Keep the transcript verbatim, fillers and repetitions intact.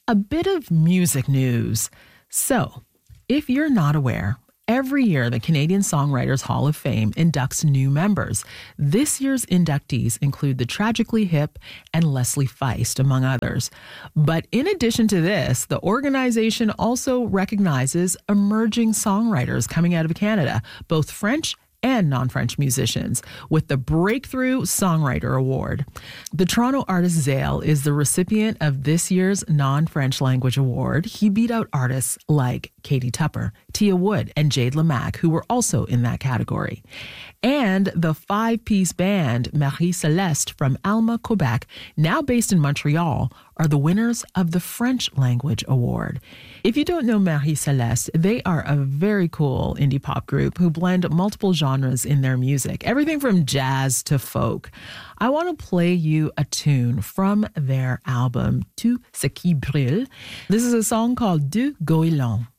A bit of music news. So, if you're not aware, every year the Canadian Songwriters Hall of Fame inducts new members. This year's inductees include the Tragically Hip and Leslie Feist, among others. But in addition to this, the organization also recognizes emerging songwriters coming out of Canada, both French and non-French musicians, with the Breakthrough Songwriter Award. The Toronto artist Zale is the recipient of this year's non-French language award. He beat out artists like Katie Tupper, Tia Wood, and Jade Lamac, who were also in that category. And the five-piece band Marie Celeste from Alma, Quebec, now based in Montreal, are the winners of the French Language Award. If you don't know Marie Celeste, they are a very cool indie pop group who blend multiple genres in their music, everything from jazz to folk. I want to play you a tune from their album, Tout ce qui brûle. This is a song called Du Goéland.